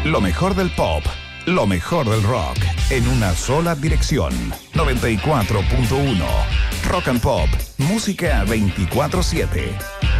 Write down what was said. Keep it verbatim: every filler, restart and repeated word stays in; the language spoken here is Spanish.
Lo mejor del pop, lo mejor del rock, en una sola dirección. noventa y cuatro punto uno. Rock and Pop, música veinticuatro siete.